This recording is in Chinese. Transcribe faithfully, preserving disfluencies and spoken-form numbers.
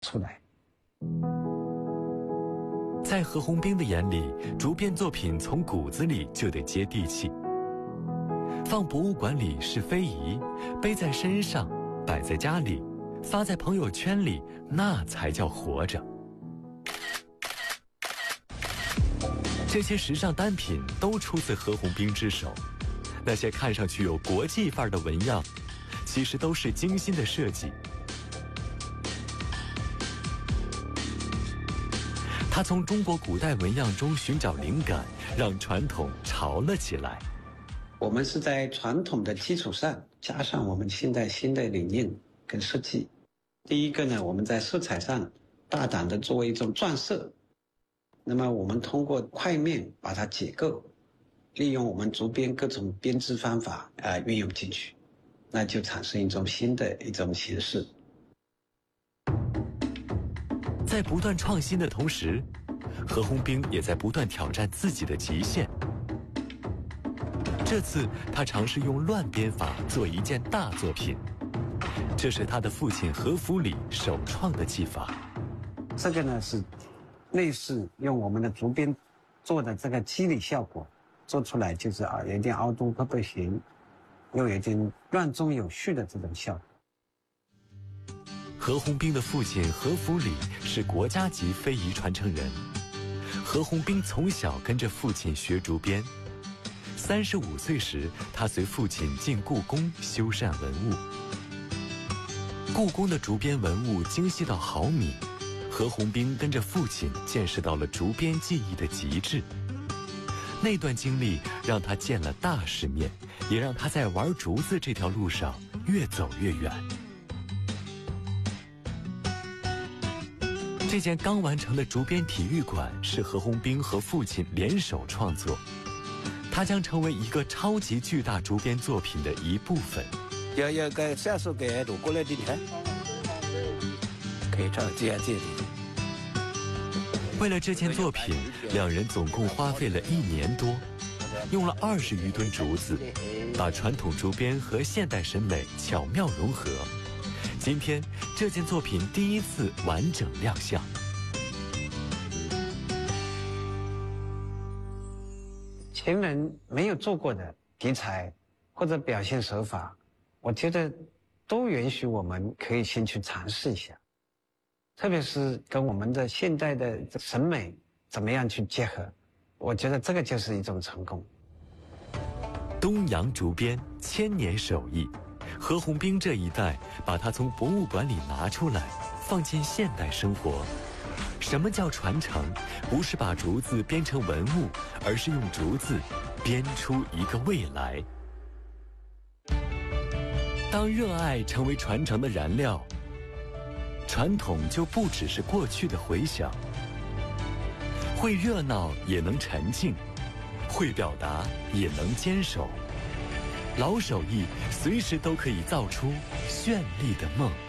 出来。 在何鸿斌的眼里，竹编作品从骨子里就得接地气。放博物馆里是非遗，背在身上，摆在家里，发在朋友圈里，那才叫活着。这些时尚单品都出自何鸿斌之手，那些看上去有国际范儿的纹样，其实都是精心的设计。他从中国古代纹样中寻找灵感，让传统潮了起来。 我们是在传统的基础上加上我们现在新的理念跟设计。第一个呢，我们在色彩上大胆的作为一种撞色，那么我们通过块面把它解构，利用我们竹编各种编织方法啊、呃、运用进去，那就产生一种新的一种形式。 在不断创新的同时，何鸿斌也在不断挑战自己的极限。这次他尝试用乱编法做一件大作品，这是他的父亲何福礼首创的技法。 这个呢是类似用我们的竹编做的这个肌理效果，做出来就是啊有一点凹凸不不平，又有一点乱中有序的这种效果。 何鸿斌的父亲何福礼是国家级非遗传承人。何鸿斌从小跟着父亲学竹编，三十五岁时，他随父亲进故宫修缮文物。故宫的竹编文物精细到毫米，何鸿斌跟着父亲见识到了竹编技艺的极致。那段经历让他见了大世面，也让他在玩竹子这条路上越走越远。这件刚完成的竹编体育馆是何鸿斌和父亲联手创作，它将成为一个超级巨大竹编作品的一部分。 要要给下手给路过来的，你看，可以这样这样这样。 为了这件作品，两人总共花费了一年多，用了二十余吨竹子，把传统竹编和现代审美巧妙融合。今天，这件作品第一次完整亮相。 前人没有做过的题材或者表现手法，我觉得都允许我们可以先去尝试一下，特别是跟我们的现代的审美怎么样去结合，我觉得这个就是一种成功。 东洋竹编千年手艺，何鸿斌这一代把它从博物馆里拿出来，放进现代生活。什么叫传承？不是把竹子编成文物，而是用竹子编出一个未来。当热爱成为传承的燃料，传统就不只是过去的回响。会热闹也能沉静，会表达也能坚守。老手艺随时都可以造出绚丽的梦。